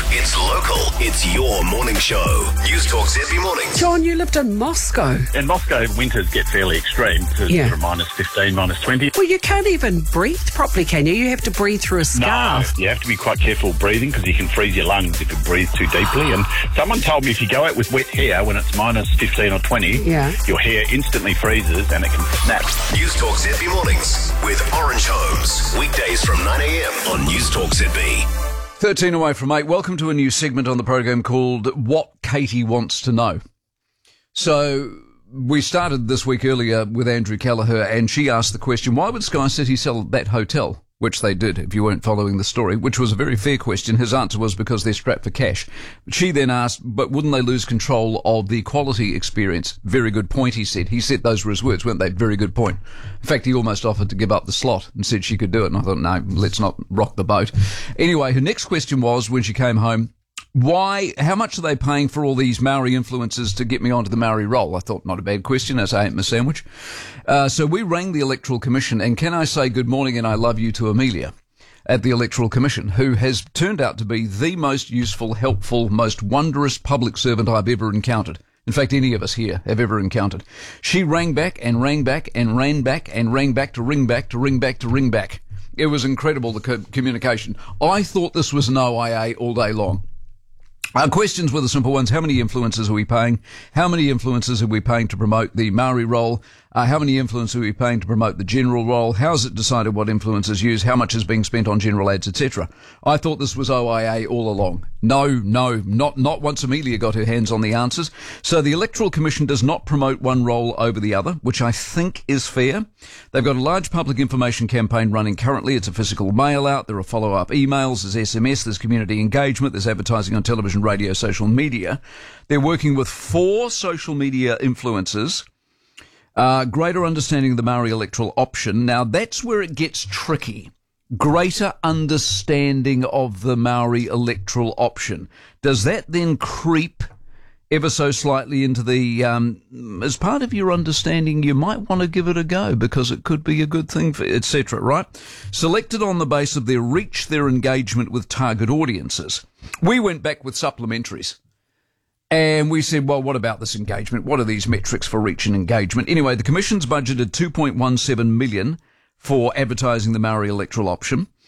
It's local. It's your morning show. News Talk ZB Mornings. John, you lived in Moscow. In Moscow, winters get fairly extreme to minus 15, minus 20. Well, you can't even breathe properly, can you? You have to breathe through a scarf. No, you have to be quite careful breathing because you can freeze your lungs if you breathe too deeply. And someone told me if you go out with wet hair when it's minus 15 or 20, your hair instantly freezes and it can snap. News Talk ZB Mornings with Orange Homes. Weekdays from 9 a.m. on News Talk ZB. 13 away from 8. Welcome to a new segment on the program called What Katie Wants to Know. So we started this week earlier with Andrew Kelleher, and she asked the question, why would Sky City sell that hotel? Which they did, if you weren't following the story, which was a very fair question. His answer was because they're strapped for cash. She then asked, but wouldn't they lose control of the quality experience? Very good point, he said. He said those were his words, weren't they? Very good point. In fact, he almost offered to give up the slot and said she could do it. And I thought, no, let's not rock the boat. Anyway, her next question was, when she came home, how much are they paying for all these Maori influencers to get me onto the Maori roll? I thought, not a bad question, as I ate my sandwich. So we rang the Electoral Commission, and can I say good morning and I love you to Amelia at the Electoral Commission, who has turned out to be the most useful, helpful, most wondrous public servant I've ever encountered. In fact, any of us here have ever encountered. She rang back and rang back and ran back and rang back to ring back to ring back to ring back. It was incredible, the communication. I thought this was an OIA all day long. Our questions were the simple ones. How many influencers are we paying? How many influencers are we paying to promote the Maori role? How many influencers are we paying to promote the general role? How is it decided what influencers use? How much is being spent on general ads, etc.? I thought this was OIA all along. No, not once Amelia got her hands on the answers. So the Electoral Commission does not promote one role over the other, which I think is fair. They've got a large public information campaign running currently. It's a physical mail out. There are follow-up emails. There's SMS. There's community engagement. There's advertising on television, radio, social media. They're working with 4 social media influencers. Greater understanding of the Maori electoral option. Now, that's where it gets tricky. Greater understanding of the Maori electoral option. Does that then creep ever so slightly into the, as part of your understanding, you might want to give it a go because it could be a good thing, for etc., right? Selected on the basis of their reach, their engagement with target audiences. We went back with supplementaries. And we said, well, what about this engagement? What are these metrics for reach and engagement? Anyway, the Commission's budgeted $2.17 million for advertising the Maori electoral option.